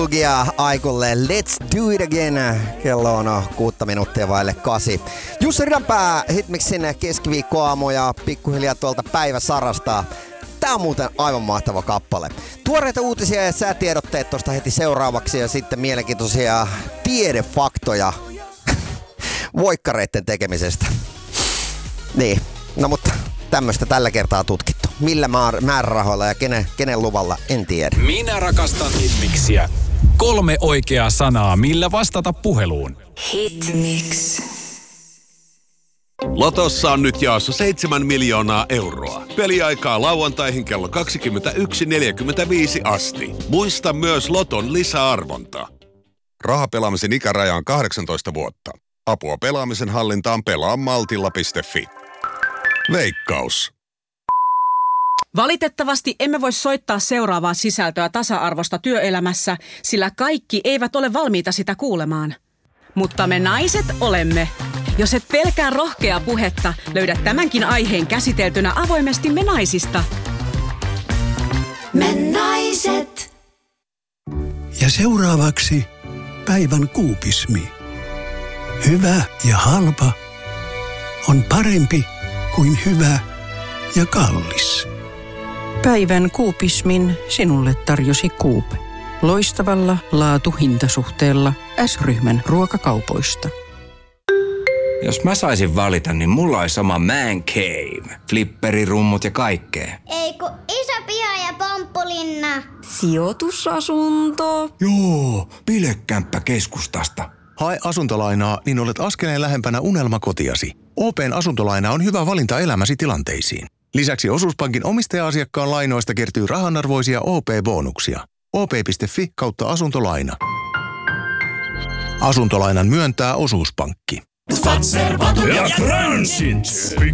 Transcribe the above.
Fugia Aikulle Let's Do It Again. Kello on 6 minuuttia vaille 8. Jussi Ridanpää Hitmixin keskiviikkoaamu ja pikkuhiljaa tuolta päiväsarasta. Tää on muuten aivan mahtava kappale. Tuoreita uutisia ja säätiedotteet tosta heti seuraavaksi ja sitten mielenkiintoisia tiedefaktoja voikkareiden tekemisestä. Niin, no mutta tämmöistä tällä kertaa tutkittu. Millä määrärahoilla ja kenen luvalla, en tiedä. Minä rakastan Hitmixiä. 3 oikeaa sanaa, millä vastata puheluun. Hitmix. Lotossa on nyt jaossa 7 miljoonaa euroa. Peliaikaa lauantaihin kello 21.45 asti. Muista myös Loton lisäarvonta. Rahapelaamisen ikäraja on 18 vuotta. Apua pelaamisen hallintaan pelaamaltilla.fi. Veikkaus. Valitettavasti emme voi soittaa seuraavaa sisältöä tasa-arvosta työelämässä, sillä kaikki eivät ole valmiita sitä kuulemaan. Mutta me naiset olemme. Jos et pelkää rohkeaa puhetta, löydät tämänkin aiheen käsiteltynä avoimesti Me naisista. Me naiset. Ja seuraavaksi päivän kuupismi. Hyvä ja halpa on parempi kuin hyvä ja kallis. Päivän kuupismin sinulle tarjosi Coop. Loistavalla laatu-hintasuhteella S-ryhmän ruokakaupoista. Jos mä saisin valita, niin mulla olisi oma man cave. Flipperirummut ja kaikkea. Ei kun iso piha ja pomppulinna. Sijoitusasunto. Joo, bilekämppä keskustasta. Hae asuntolainaa, niin olet askeleen lähempänä unelmakotiasi. OP:n asuntolaina on hyvä valinta elämäsi tilanteisiin. Lisäksi Osuuspankin omistaja-asiakkaan lainoista kertyy rahanarvoisia OP-bonuksia. op.fi/asuntolaina. Asuntolainan myöntää Osuuspankki. Ja Transit.